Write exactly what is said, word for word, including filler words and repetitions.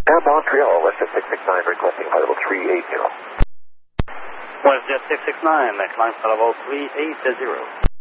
Air Montreal, WestJet six six nine, requesting flight level three eighty. WestJet six six nine, climb flight level three eighty.